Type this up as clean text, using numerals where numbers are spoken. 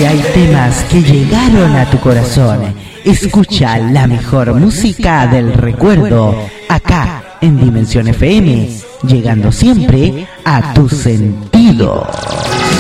Solamente hay temas que llegaron a tu corazón. Escucha la mejor música del recuerdo acá en Dimensión FM, llegando siempre a tus sentidos.